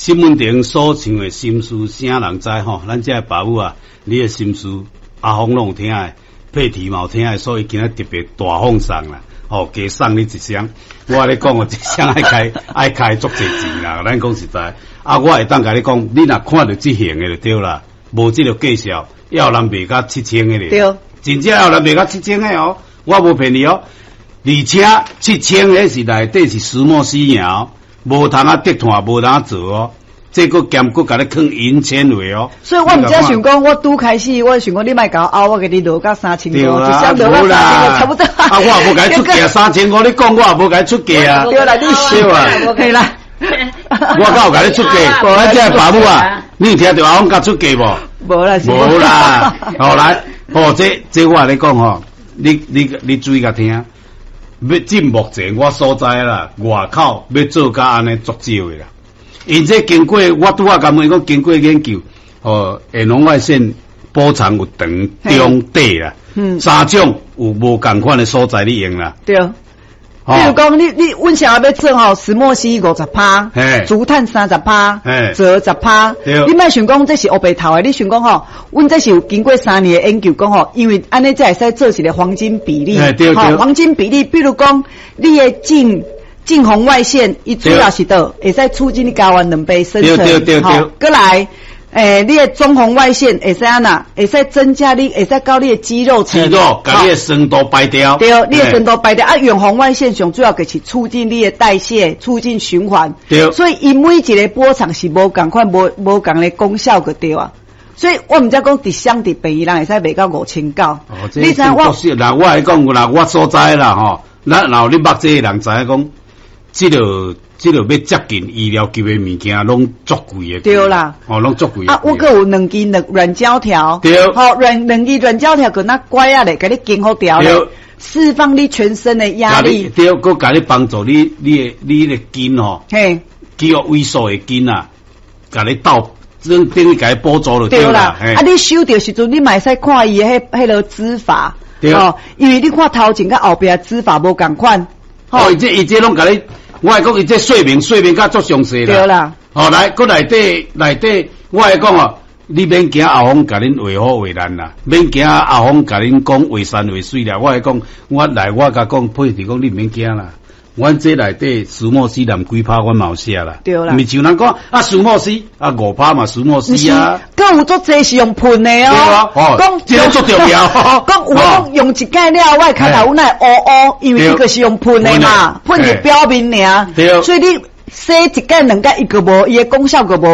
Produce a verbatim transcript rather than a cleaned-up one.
新闻顶所唱的心事，啥人知吼？咱这爸母啊，你的心事阿峰拢有听的，配题嘛有听的，所以今日特别大放送啦。哦，加送你一箱，我跟你讲哦，一箱爱开爱开足侪钱啦。咱讲实在，啊，我会当甲你讲，你若看到这型的就对啦，无这个介绍，要人卖到七千的咧。 对， 真正要人卖到七千的哦，我无骗你哦。而且七千的是内底是石墨烯苗，无通啊跌断，无通啊做哦。这个兼顾甲你放银纤维哦， 所以我唔只想讲，我拄开始，我想讲你莫搞凹，我给你落到三千多，就想落到三千多，差不多。 啊，我也无该出价三千五，你讲我也无该出价啊。 对啦，你对啊， 可以啦。 我敢有甲你出价，无咱这爸母啊，你有听到阿公甲出价无？ 无啦， 无啦。好来，哦，这这我跟你讲吼，你你你注意甲听。要进目前我所在啦，外口要做甲安尼足少的啦。因这经过我拄啊甲问讲，经过研究，哦，下红外线波长有长、中、短啦，嗯，三种有无共款的所在你用啦。 对，比如讲你你阮想要做吼石墨烯五十趴，竹炭三十趴，锗十趴，你莫想讲这是黑白头的，你想讲吼，阮这是有经过三年的研究讲吼，因为安尼才会使做一个黄金比例，吼黄金比例，比如讲你的进。近红外线，伊主要是倒，会使促进你睾丸卵白生成。 对对对对。 好，过来，诶、欸，你的中红外线会使安那，会使增加你，会使搞你的肌肉层。 肌肉，把你的酸度排掉。 对，你的酸度排掉。啊，远红外线上主要就是促进你的代谢，促进循环。对。所以，伊每一个波长是无共款，无无共的功效个对啊。所以我毋才讲伫乡伫便宜人会使卖到五千九。哦， 你知我？嗱，我来讲，嗱，我所在啦吼，咱然后你捌这个人知影讲。这个这个要接近医疗级的物件，拢足贵的。 对啦， 哦，拢足贵。 啊，我个有两支软软胶条。对。好，软两支软胶条，佮那乖啊咧，给你紧好调咧，释放你全身的压力。 对，佮给你帮助你你的你的筋吼，嘿，肌肉萎缩的筋啊，给你倒，等等于给你补助就对啦。 啊，你手着时阵，你嘛使看伊迄迄个指法。对。哦，因为你看头前甲后边指法无共款。 哦，伊这伊这拢给你。我会讲伊这说明说明较足详细啦。 对啦。 好、哦、来，搁内底内底，我会讲哦，你免惊阿峰甲恁话好话难啦，免惊阿峰甲恁讲话山话水啦。我会讲，我来我甲讲，配合讲你免惊啦。阮这内底石墨烯含几趴，阮嘛有写啦。对啦。毋是像人讲啊，石墨烯啊五趴嘛，石墨烯啊。 佮有足济是用喷的哦。对啊。 哦。讲这个足重要。 讲有讲用一盖了，我开头有那乌乌，因为这个是用喷的嘛，喷是表面尔。对。所以你洗一盖两盖，伊个无，伊的功效个无。